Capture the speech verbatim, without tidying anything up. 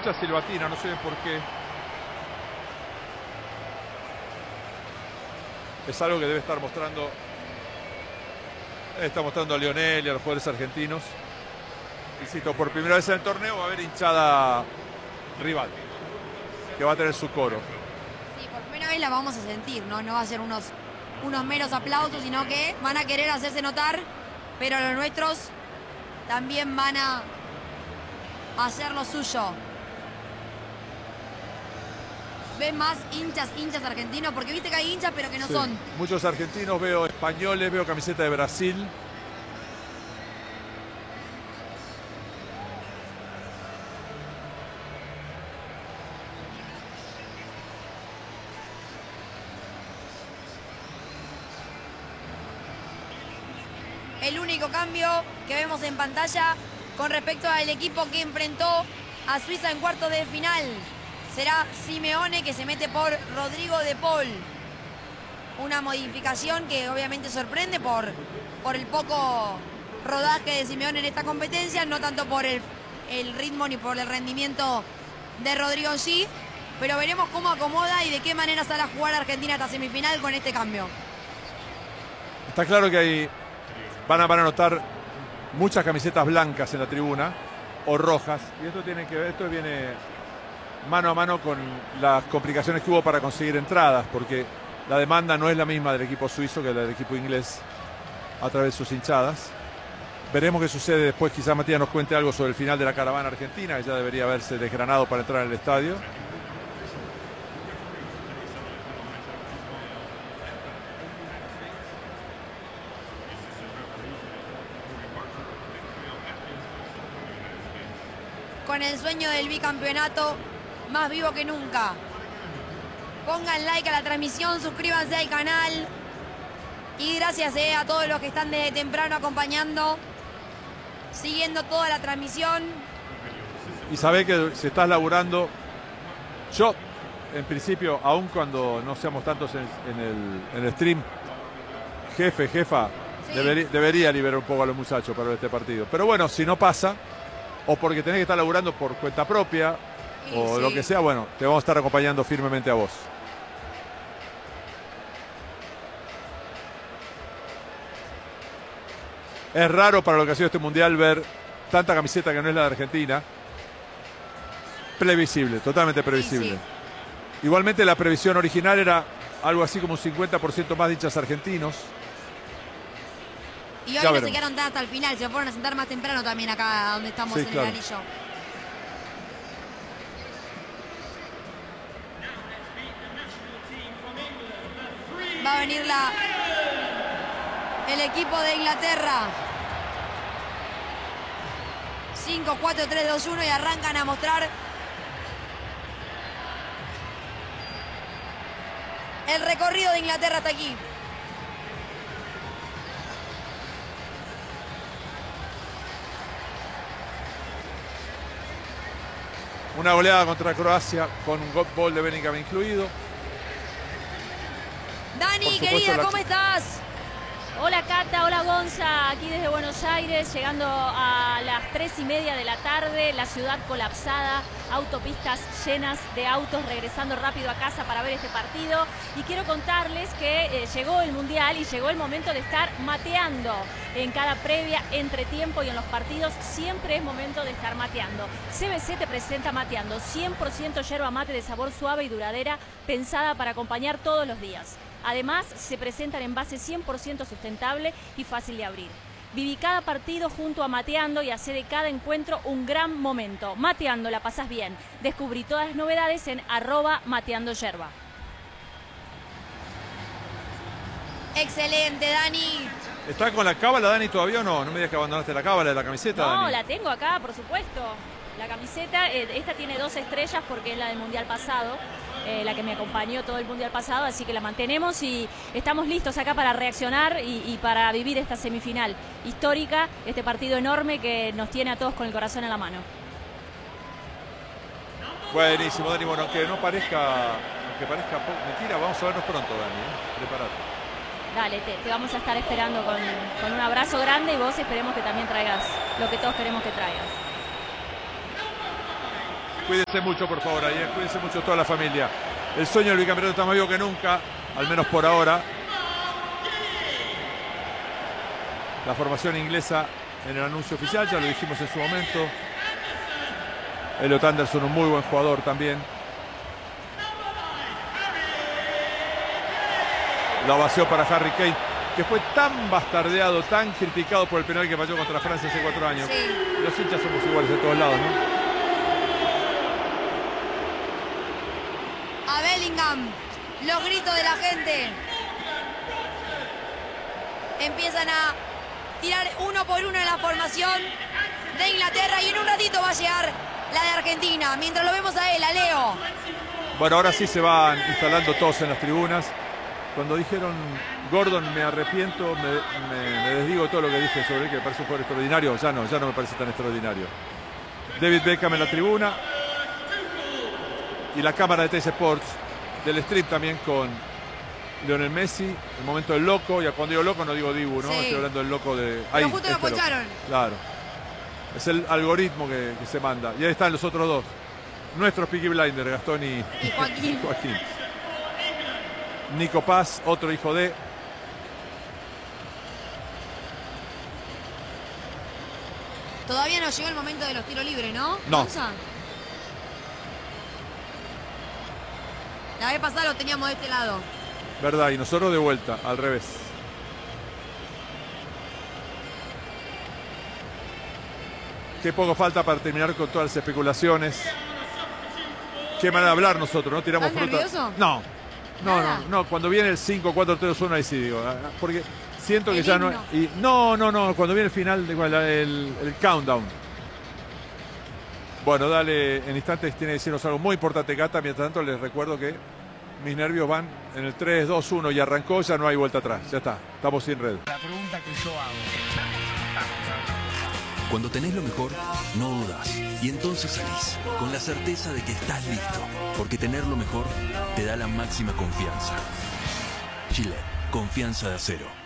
mucha silbatina, no sé por qué. Es algo que debe estar mostrando, está mostrando a Lionel y a los jugadores argentinos. Insisto, por primera vez en el torneo va a haber hinchada rival, que va a tener su coro. Sí, por primera vez la vamos a sentir, ¿no? No va a ser unos, unos meros aplausos, sino que van a querer hacerse notar, pero los nuestros también van a hacer lo suyo. ¿Ven más hinchas, hinchas argentinos? Porque viste que hay hinchas, pero que no Sí, son. muchos argentinos, veo españoles, veo camiseta de Brasil. El único cambio que vemos en pantalla con respecto al equipo que enfrentó a Suiza en cuartos de final será Simeone, que se mete por Rodrigo de Paul. Una modificación que obviamente sorprende por, por el poco rodaje de Simeone en esta competencia, no tanto por el, el ritmo ni por el rendimiento de Rodrigo en sí, pero veremos cómo acomoda y de qué manera sale a jugar Argentina esta semifinal con este cambio. Está claro que hay, van a, van a notar muchas camisetas blancas en la tribuna o rojas, y esto tiene que ver, esto viene mano a mano con las complicaciones que hubo para conseguir entradas, porque la demanda no es la misma del equipo suizo que la del equipo inglés a través de sus hinchadas. Veremos qué sucede después. Quizás Matías nos cuente algo sobre el final de la caravana argentina, que ya debería haberse desgranado para entrar en el estadio. Con el sueño del bicampeonato más vivo que nunca. Pongan like a la transmisión, suscríbanse al canal. Y gracias eh, a todos los que están desde temprano acompañando, siguiendo toda la transmisión. Y sabe que si estás laburando, yo en principio, aun cuando no seamos tantos en, en, el, en el stream, jefe, jefa, sí, debería, debería liberar un poco a los muchachos para ver este partido. Pero bueno, si no pasa, o porque tenés que estar laburando por cuenta propia, sí, o sí, lo que sea, bueno, te vamos a estar acompañando firmemente a vos. Es raro para lo que ha sido este mundial ver tanta camiseta que no es la de Argentina. Previsible, totalmente previsible. Sí, sí. Igualmente la previsión original era algo así como un cincuenta por ciento más de hinchas argentinos. Y hoy ya no veremos. Se quedaron hasta el final, se fueron a sentar más temprano también acá donde estamos, sí, en claro, el anillo. Va a venir la, el equipo de Inglaterra. cinco, cuatro, tres, dos, uno y arrancan a mostrar el recorrido de Inglaterra hasta aquí. Una goleada contra Croacia con un gol de Bellingham incluido. Dani, querida, ¿cómo estás? Hola Cata, hola Gonza, aquí desde Buenos Aires, llegando a las tres y media de la tarde, la ciudad colapsada, autopistas llenas de autos, regresando rápido a casa para ver este partido. Y quiero contarles que eh, llegó el Mundial y llegó el momento de estar mateando. En cada previa, entretiempo y en los partidos siempre es momento de estar mateando. C B C te presenta Mateando, cien por ciento yerba mate de sabor suave y duradera, pensada para acompañar todos los días. Además, se presentan en envase cien por ciento sustentable y fácil de abrir. Viví cada partido junto a Mateando y hacé de cada encuentro un gran momento. Mateando, la pasás bien. Descubrí todas las novedades en arroba Mateando Yerba. Excelente, Dani. ¿Está con la cábala, Dani, todavía o no? No me digas que abandonaste la cábala de la camiseta, No, Dani. La tengo acá, por supuesto. La camiseta, eh, esta tiene dos estrellas porque es la del Mundial pasado. Eh, la que me acompañó todo el Mundial pasado, así que la mantenemos y estamos listos acá para reaccionar y, y para vivir esta semifinal histórica, este partido enorme que nos tiene a todos con el corazón en la mano. Buenísimo, Dani. Bueno, aunque no parezca, aunque parezca mentira, vamos a vernos pronto, Dani. ¿eh? Prepárate. Dale, te, te vamos a estar esperando con, con un abrazo grande y vos esperemos que también traigas lo que todos queremos que traigas. Cuídense mucho, por favor, ahí, cuídense mucho toda la familia. El sueño del bicampeonato está más vivo que nunca, al menos por ahora. La formación inglesa en el anuncio oficial, ya lo dijimos en su momento. Elliot Anderson, un muy buen jugador también. La ovación para Harry Kane, que fue tan bastardeado, tan criticado por el penal que falló contra Francia hace cuatro años. Sí. Los hinchas somos iguales de todos lados, ¿no? A Bellingham, los gritos de la gente. Empiezan a tirar uno por uno en la formación de Inglaterra y en un ratito va a llegar la de Argentina. Mientras lo vemos a él, a Leo. Bueno, ahora sí se van instalando todos en las tribunas. Cuando dijeron Gordon, me arrepiento, me, me, me desdigo todo lo que dije sobre él, que me parece un jugador extraordinario. Ya no, ya no me parece tan extraordinario. David Beckham en la tribuna. Y la cámara de T S Sports del stream también con Lionel Messi. El momento del loco. Y cuando digo loco no digo Dibu, ¿no? Sí. Estoy hablando del loco de... Pero Ahí, justo lo este loco. poncharon. Claro. Es el algoritmo que, que se manda. Y ahí están los otros dos. Nuestros Peaky Blinders, Gastón y, Y Joaquín. y Joaquín. Nico Paz, otro hijo de... Todavía no llegó el momento de los tiros libres, ¿no? No. ¿Gonza? La vez pasada lo teníamos de este lado. Verdad, y nosotros de vuelta, al revés. Qué poco falta para terminar con todas las especulaciones. Qué manera de hablar nosotros, ¿no? Tiramos ¿Estás fruta. nervioso? No, no, Nada. no, no. Cuando viene el cinco, cuatro, tres, uno, ahí sí digo. Porque siento que El ya no... himno. Y, no, no, no. Cuando viene el final, el, el, el countdown. Bueno, dale, en instantes tiene que decirnos algo muy importante, Cata. Mientras tanto, les recuerdo que mis nervios van en el tres, dos, uno y arrancó, ya no hay vuelta atrás. Ya está, estamos sin red. La pregunta que yo hago. Cuando tenés lo mejor, no dudas. Y entonces salís, con la certeza de que estás listo. Porque tener lo mejor te da la máxima confianza. Gillette, confianza de acero.